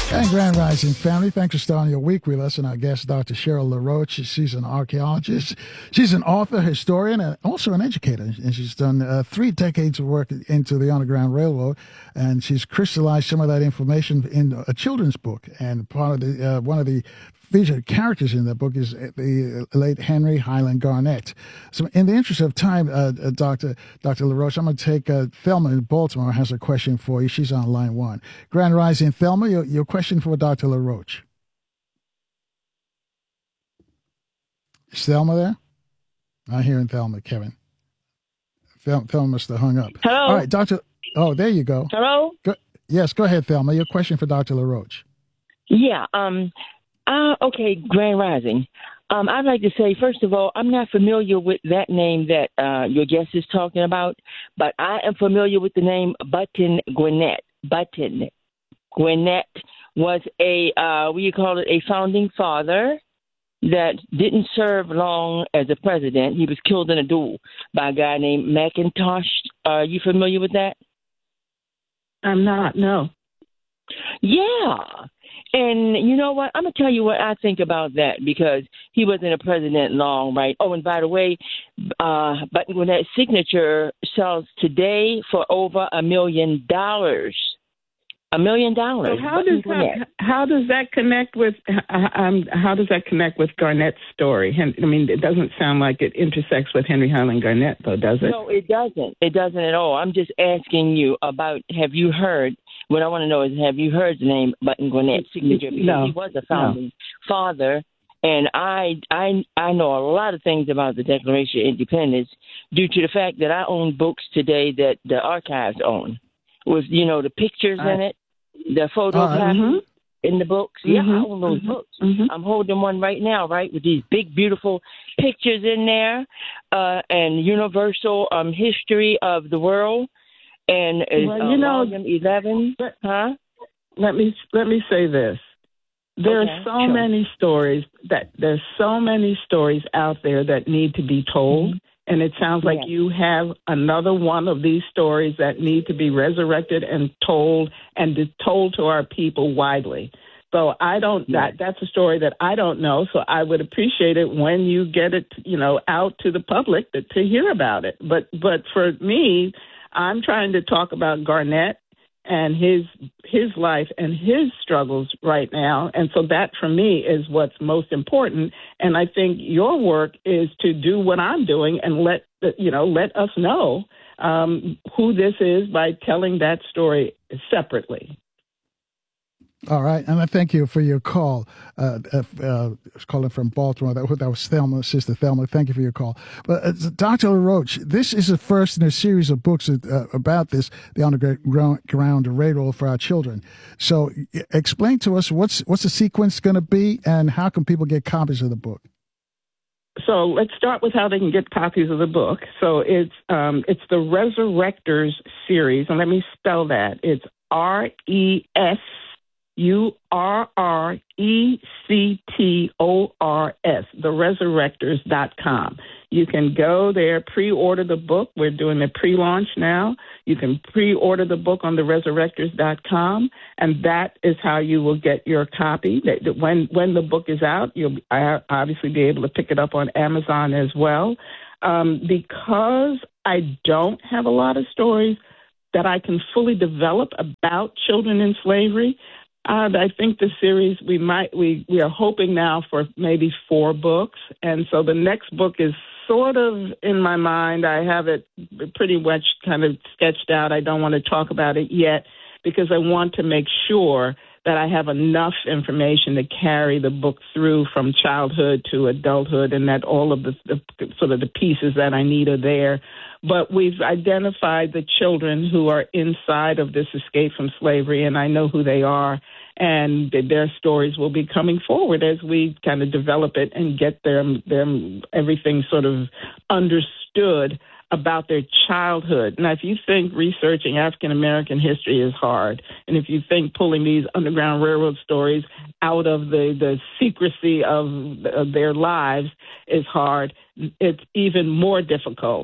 And Grand Rising family, thanks for starting your week with us. And our guest, Dr. Cheryl LaRoche. She's an archaeologist. She's an author, historian, and also an educator. And she's done 3 decades of work into the Underground Railroad. And she's crystallized some of that information in a children's book. And part of the one of the featured characters in that book is the late Henry Highland Garnett. So in the interest of time, Dr. LaRoche, I'm going to take Thelma in Baltimore has a question for you. She's on line 1. Grand Rising, Thelma, your question for Dr. LaRoche. Is Thelma there? Not hearing Thelma, Kevin. Thelma must have hung up. Hello? All right, Dr. Oh, there you go. Hello? Yes, go ahead, Thelma. Your question for Dr. LaRoche. Yeah. Okay, Grand Rising. I'd like to say, first of all, I'm not familiar with that name that your guest is talking about, but I am familiar with the name Button Gwinnett. Button Gwinnett was a founding father that didn't serve long as a president. He was killed in a duel by a guy named McIntosh. Are you familiar with that? I'm not, no. Yeah. And you know what? I'm going to tell you what I think about that, because he wasn't a president long, right? Oh, and by the way, Button Gwinnett's signature sells today for over $1 million. $1 million. So how does that connect with Garnett's story? I mean, it doesn't sound like it intersects with Henry Highland Garnett, though, does it? No, it doesn't. It doesn't at all. I'm just asking you about, have you heard? What I want to know is, have you heard the name Button Gwinnett's signature? Because No. He was a founding father, and I know a lot of things about the Declaration of Independence due to the fact that I own books today that the archives own, with the pictures in it, the photographs in the books. Yeah, I own those books. I'm holding one right now, right, with these big, beautiful pictures in there, and universal history of the world. And volume 11, huh? Let me say this. There's so many stories out there that need to be told, and it sounds like you have another one of these stories that need to be resurrected and told to our people widely. So that's a story that I don't know. So I would appreciate it when you get it, out to the public to hear about it. But for me, I'm trying to talk about Garnett and his life and his struggles right now. And so that, for me, is what's most important. And I think your work is to do what I'm doing and let us know who this is by telling that story separately. All right, and I thank you for your call. I was calling from Baltimore. That was Thelma, Sister Thelma. Thank you for your call. But Dr. LaRoche, this is the first in a series of books about the Underground Railroad for our children. So explain to us what's the sequence going to be, and how can people get copies of the book? So let's start with how they can get copies of the book. So it's the Resurrectors series, and let me spell that. It's RESURRECTORS, theresurrectors.com. You can go there, pre-order the book. We're doing the pre-launch now. You can pre-order the book on theresurrectors.com, and that is how you will get your copy. When the book is out, you'll obviously be able to pick it up on Amazon as well. Because I don't have a lot of stories that I can fully develop about children in slavery, I think the series we are hoping now for maybe 4 books, and so the next book is sort of in my mind. I have it pretty much kind of sketched out. I don't want to talk about it yet because I want to make sure that I have enough information to carry the book through from childhood to adulthood, and that all of the sort of the pieces that I need are there. But we've identified the children who are inside of this escape from slavery, and I know who they are, and their stories will be coming forward as we kind of develop it and get them everything sort of understood about their childhood. Now, if you think researching African-American history is hard, and if you think pulling these Underground Railroad stories out of the secrecy of their lives is hard, it's even more difficult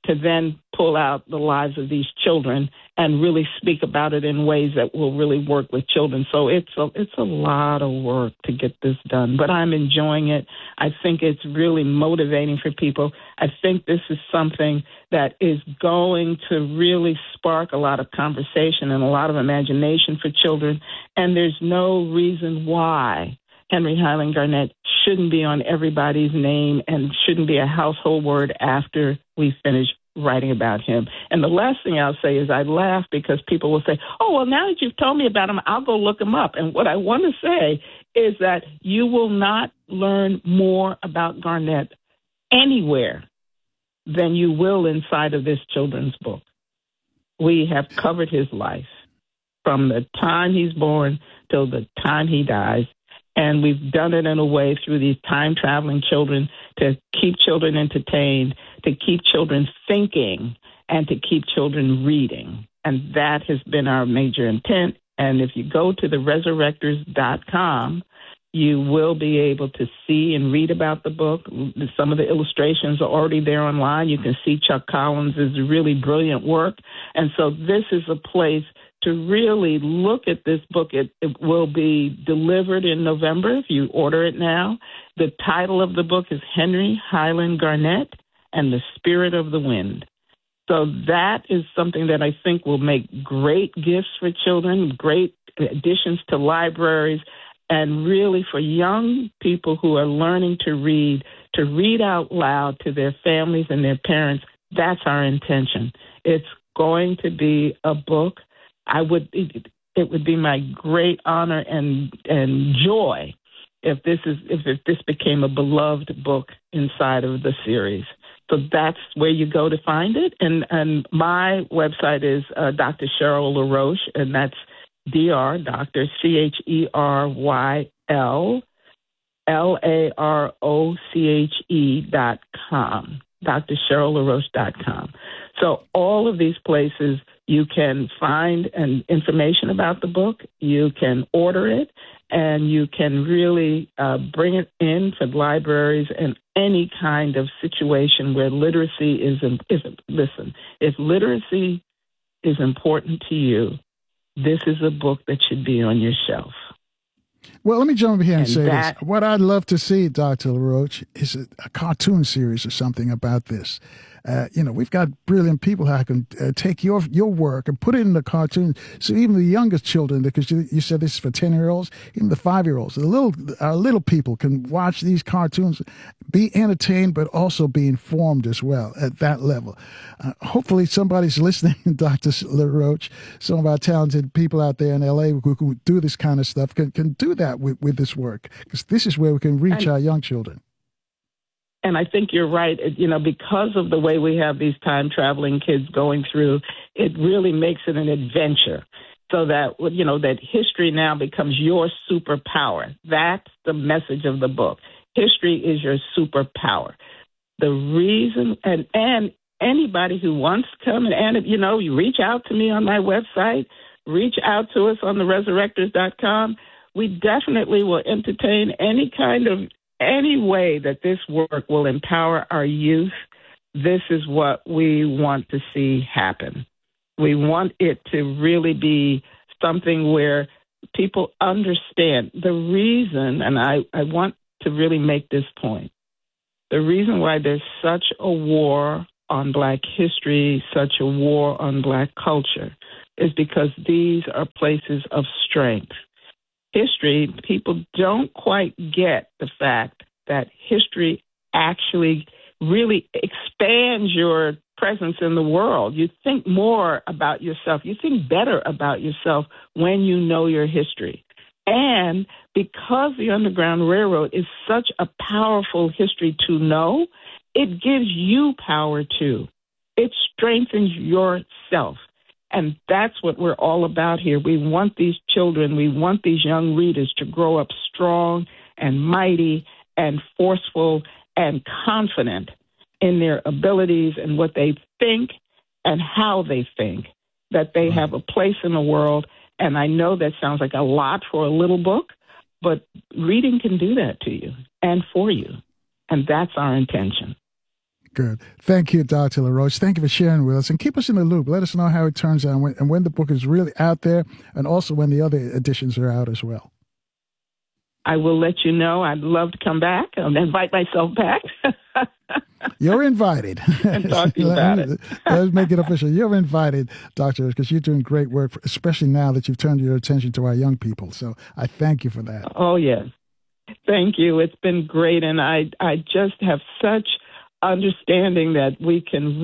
to then pull out the lives of these children and really speak about it in ways that will really work with children. So it's a lot of work to get this done, but I'm enjoying it. I think it's really motivating for people. I think this is something that is going to really spark a lot of conversation and a lot of imagination for children, and there's no reason why Henry Highland Garnet shouldn't be on everybody's name and shouldn't be a household word after we finish writing about him. And the last thing I'll say is I laugh because people will say, oh, well, now that you've told me about him, I'll go look him up. And what I want to say is that you will not learn more about Garnet anywhere than you will inside of this children's book. We have covered his life from the time he's born till the time he dies. And we've done it in a way through these time-traveling children to keep children entertained, to keep children thinking, and to keep children reading. And that has been our major intent. And if you go to theresurrectors.com, you will be able to see and read about the book. Some of the illustrations are already there online. You can see Chuck Collins' really brilliant work. And so this is a place to really look at this book. It will be delivered in November if you order it now. The title of the book is Henry Highland Garnet and the Spirit of the Wind. So that is something that I think will make great gifts for children, great additions to libraries, and really for young people who are learning to read out loud to their families and their parents. That's our intention. It's going to be a book. It would be my great honor and joy if this became a beloved book inside of the series. So that's where you go to find it. And my website is Dr. Cheryl LaRoche, and that's Dr. CHERYLAROCHE.com, DrCherylLaRoche.com. So all of these places you can find information about the book, you can order it, and you can really bring it in to libraries and any kind of situation where literacy is listen, if literacy is important to you, this is a book that should be on your shelf. Well, let me jump in here and say this. What I'd love to see, Dr. LaRoche, is a cartoon series or something about this. We've got brilliant people who can take your work and put it in the cartoon. So even the youngest children, because you said this is for 10-year-olds, even the 5-year-olds, our little people can watch these cartoons, be entertained, but also be informed as well at that level. Hopefully somebody's listening, Dr. LaRoche, some of our talented people out there in L.A. who do this kind of stuff can do that with this work, because this is where we can reach our young children. And I think you're right. Because of the way we have these time-traveling kids going through, it really makes it an adventure so that, that history now becomes your superpower. That's the message of the book. History is your superpower. The reason, and anybody who wants to come, and you reach out to me on my website, reach out to us on theresurrectors.com. We definitely will entertain any way that this work will empower our youth. This is what we want to see happen. We want it to really be something where people understand the reason, and I want to really make this point, the reason why there's such a war on Black history, such a war on Black culture, is because these are places of strength. History, people don't quite get the fact that history actually really expands your presence in the world. You think more about yourself. You think better about yourself when you know your history. And because the Underground Railroad is such a powerful history to know, it gives you power too. It strengthens yourself. And that's what we're all about here. We want these children, we want these young readers to grow up strong and mighty and forceful and confident in their abilities and what they think and how they think, that they have a place in the world. And I know that sounds like a lot for a little book, but reading can do that to you and for you. And that's our intention. Good. Thank you, Dr. LaRoche. Thank you for sharing with us, and keep us in the loop. Let us know how it turns out and when the book is really out there, and also when the other editions are out as well. I will let you know. I'd love to come back and invite myself back. You're invited. And talk to you about it. Let's make it official. You're invited, Doctor, because you're doing great work, especially now that you've turned your attention to our young people. So I thank you for that. Oh, yes. Thank you. It's been great. And I just have such understanding that we can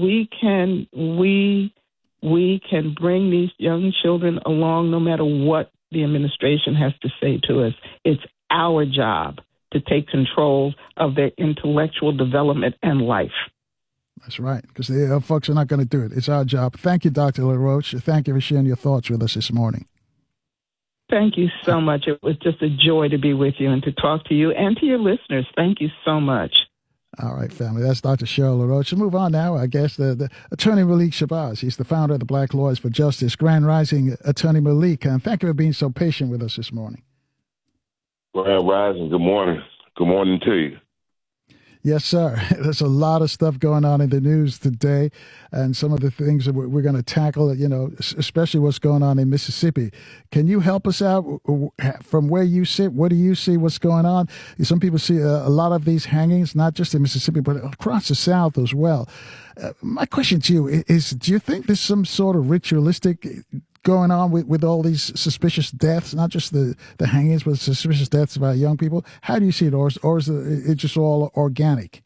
bring these young children along no matter what the administration has to say to us. It's our job to take control of their intellectual development and life. That's right, because the folks are not going to do it. It's our job. Thank you, Dr. LaRoche. Thank you for sharing your thoughts with us this morning. Thank you so much. It was just a joy to be with you and to talk to you and to your listeners. Thank you so much. All right, family. That's Dr. Cheryl LaRoche. We'll move on now. I guess the attorney Malik Shabazz. He's the founder of the Black Lawyers for Justice. Grand Rising, Attorney Malik. And thank you for being so patient with us this morning. Grand Rising. Good morning. Good morning to you. Yes, sir. There's a lot of stuff going on in the news today, and some of the things that we're going to tackle, especially what's going on in Mississippi. Can you help us out from where you sit? What do you see? What's going on? Some people see a lot of these hangings, not just in Mississippi, but across the South as well. My question to you is, do you think there's some sort of ritualistic going on with all these suspicious deaths, not just the hangings, but suspicious deaths of our young people? How do you see it, or is it just all organic?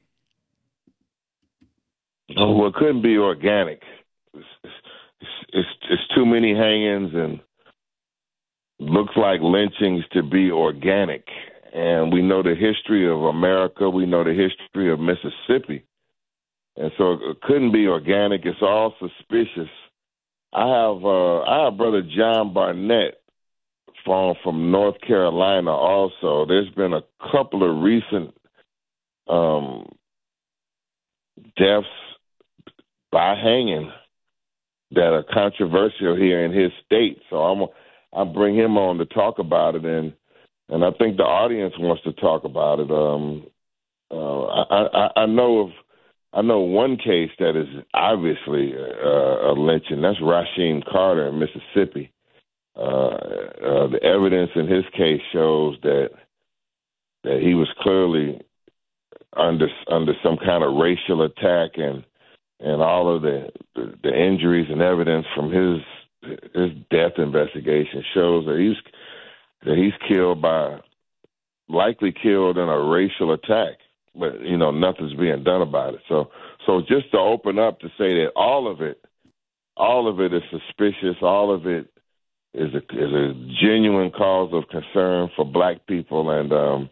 Oh, well, it couldn't be organic. It's too many hangings and looks like lynchings to be organic. And we know the history of America. We know the history of Mississippi. And so it couldn't be organic. It's all suspicious. I have Brother John Barnett from North Carolina also. There's been a couple of recent deaths by hanging that are controversial here in his state. So I'll bring him on to talk about it, and I think the audience wants to talk about it. I know one case that is obviously a lynching. That's Rasheem Carter in Mississippi. The evidence in his case shows that he was clearly under some kind of racial attack, and all of the injuries and evidence from his death investigation shows that he's likely killed in a racial attack. But, nothing's being done about it. So just to open up to say that all of it is suspicious, all of it is a genuine cause of concern for Black people, and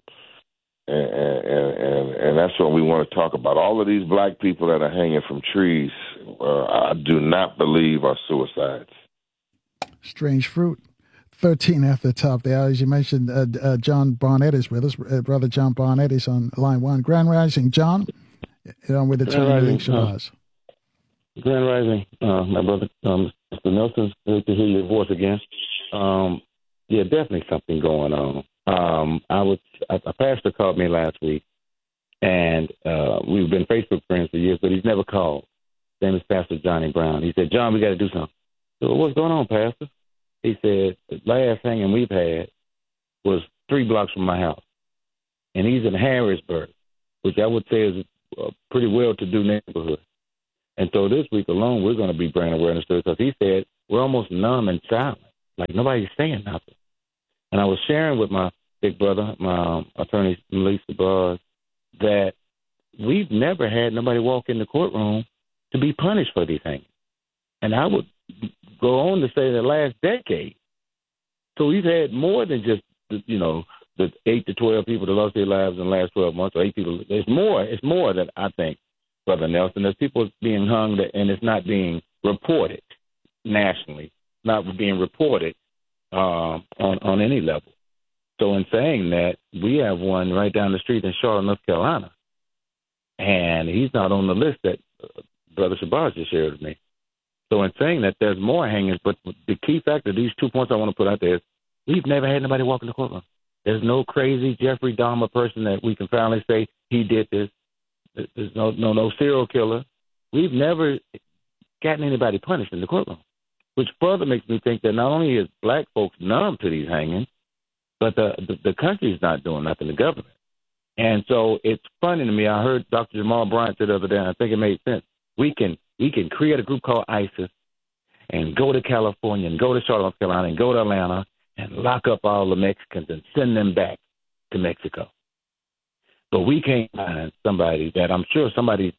that's what we want to talk about. All of these Black people that are hanging from trees, I do not believe are suicides. Strange fruit. 13 at the top there. As you mentioned, John Barnett is with us. Brother John Barnett is on line one. Grand Rising, John, with the Attorney Shabazz. Grand Rising, my brother, Mr. Nelson. Good to hear your voice again. Yeah, definitely something going on. A pastor called me last week, and we've been Facebook friends for years, but he's never called. His name is Pastor Johnny Brown. He said, "John, we got to do something." So, what's going on, Pastor? He said, the last hanging we've had was 3 blocks from my house. And he's in Harrisburg, which I would say is a pretty well-to-do neighborhood. And so this week alone, we're going to be bringing awareness to it, because he said we're almost numb and silent, like nobody's saying nothing. And I was sharing with my big brother, my attorney, Malik Shabazz, that we've never had nobody walk in the courtroom to be punished for these hangings. And I would go on to say the last decade. So we've had more than just, the 8 to 12 people that lost their lives in the last 12 months, or 8 people. It's more than I think, Brother Nelson. There's people being hung and it's not being reported nationally, not being reported on any level. So in saying that, we have one right down the street in Charlotte, North Carolina, and he's not on the list that Brother Shabazz just shared with me. So in saying that, there's more hangings, but the key factor, these 2 points I want to put out there is we've never had nobody walk in the courtroom. There's no crazy Jeffrey Dahmer person that we can finally say he did this. There's no serial killer. We've never gotten anybody punished in the courtroom, which further makes me think that not only is black folks numb to these hangings, but the country's not doing nothing, the government. And so it's funny to me. I heard Dr. Jamal Bryant say the other day, and I think it made sense. We can create a group called ISIS and go to California and go to Charlotte, North Carolina, and go to Atlanta and lock up all the Mexicans and send them back to Mexico. But we can't find somebody that I'm sure somebody's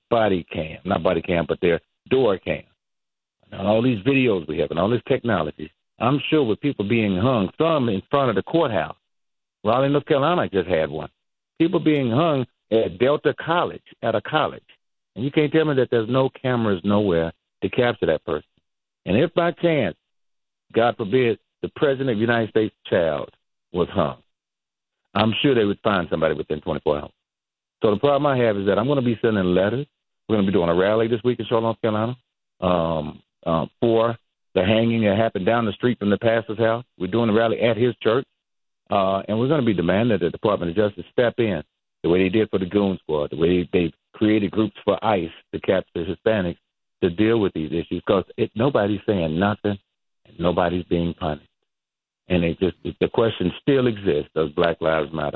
but their door cam. And all these videos we have and all this technology, I'm sure with people being hung, some in front of the courthouse. Raleigh, North Carolina just had one. People being hung at Delta College, at a college. And you can't tell me that there's no cameras nowhere to capture that person. And if by chance, God forbid, the President of the United States child was hung, I'm sure they would find somebody within 24 hours. So the problem I have is that I'm going to be sending letters. We're going to be doing a rally this week in Charlotte, North Carolina, for the hanging that happened down the street from the pastor's house. We're doing a rally at his church, and we're going to be demanding that the Department of Justice step in the way they did for the Goon Squad, the way they created groups for ICE to capture Hispanics to deal with these issues, because nobody's saying nothing and nobody's being punished. And the question still exists, does Black Lives Matter?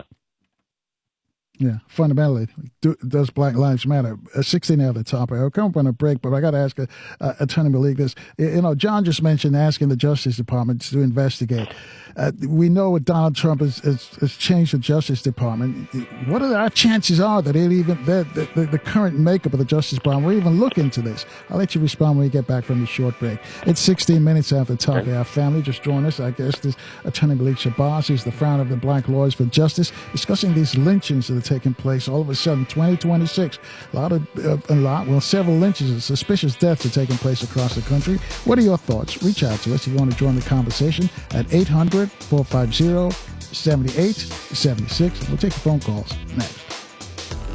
Yeah, fundamentally, does Black Lives Matter? 16 at the top. I'll come up on a break, but I got to ask Attorney Malik this. John just mentioned asking the Justice Department to investigate. We know what Donald Trump has changed the Justice Department. What are our chances that the current makeup of the Justice Department will even look into this? I'll let you respond when we get back from the short break. It's 16 minutes after the top of our family. Just join us. I guess this Attorney Malik Shabazz. He's the founder of the Black Lawyers for Justice, discussing these lynchings that are taking place all of a sudden. 2026, several lynchings and suspicious deaths are taking place across the country. What are your thoughts? Reach out to us if you want to join the conversation at 800-450-7876. We'll take your phone calls next.